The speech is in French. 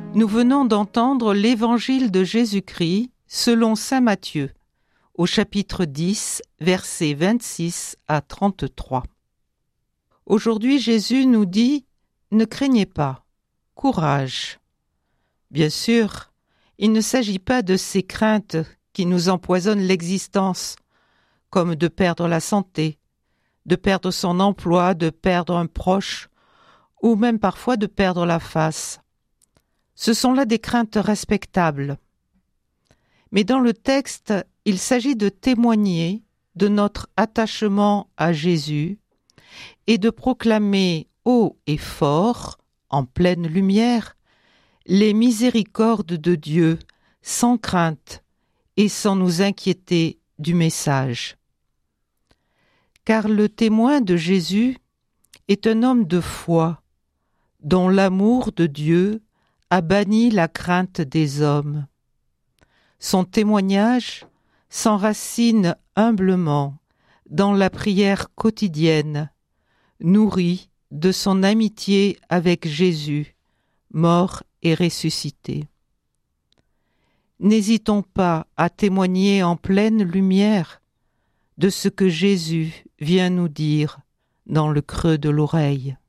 Nous venons d'entendre l'Évangile de Jésus-Christ selon saint Matthieu, au chapitre 10, versets 26 à 33. Aujourd'hui, Jésus nous dit « Ne craignez pas, courage ». Bien sûr, il ne s'agit pas de ces craintes qui nous empoisonnent l'existence, comme de perdre la santé, de perdre son emploi, de perdre un proche, ou même parfois de perdre la face. Ce sont là des craintes respectables. Mais dans le texte, il s'agit de témoigner de notre attachement à Jésus et de proclamer haut et fort, en pleine lumière, les miséricordes de Dieu sans crainte et sans nous inquiéter du message. Car le témoin de Jésus est un homme de foi, dont l'amour de Dieu a banni la crainte des hommes. Son témoignage s'enracine humblement dans la prière quotidienne, nourrie de son amitié avec Jésus, mort et ressuscité. N'hésitons pas à témoigner en pleine lumière de ce que Jésus vient nous dire dans le creux de l'oreille.